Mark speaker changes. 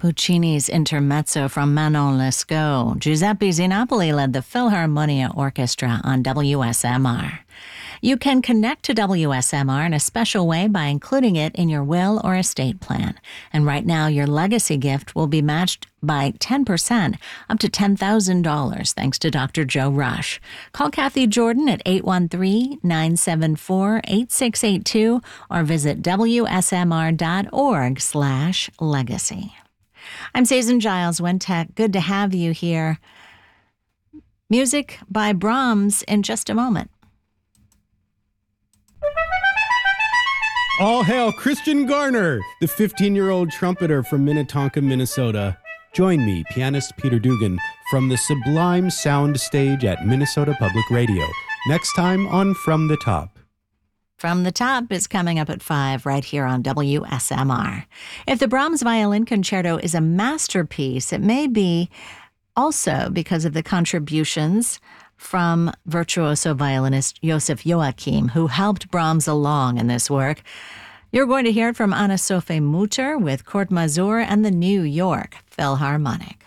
Speaker 1: Puccini's Intermezzo from Manon Lescaut. Giuseppe Zinapoli led the Philharmonia Orchestra on WSMR. You can connect to WSMR in a special way by including it in your will or estate plan. And right now, your legacy gift will be matched by 10%, up to $10,000, thanks to Dr. Joe Rush. Call Kathy Jordan at 813-974-8682 or visit wsmr.org/legacy. I'm Susan Giles Wintech. Good to have you here. Music by Brahms in just a moment.
Speaker 2: All hail Christian Garner, the 15-year-old trumpeter from Minnetonka, Minnesota. Join me, pianist Peter Dugan, from the sublime sound stage at Minnesota Public Radio. Next time on From the Top.
Speaker 1: From the Top is coming up at 5 right here on WSMR. If the Brahms Violin Concerto is a masterpiece, it may be also because of the contributions from virtuoso violinist Josef Joachim, who helped Brahms along in this work. You're going to hear it from Anna-Sophie Mutter with Kurt Masur and the New York Philharmonic.